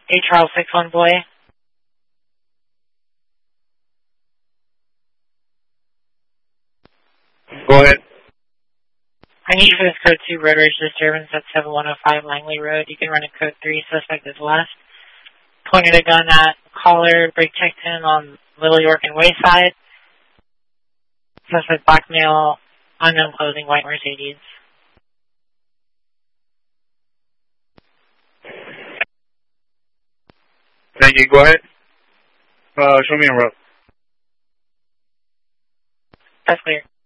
Charles 6-1 boy. Go ahead. I need for this code 2 road rage disturbance at 7105 Langley Road. You can run a code 3, suspect is left. Pointed a gun at caller, brake checked in on Little York and Wayside. Suspect black male, unknown clothing, white Mercedes. Thank you. Go ahead. Show me a route. That's clear.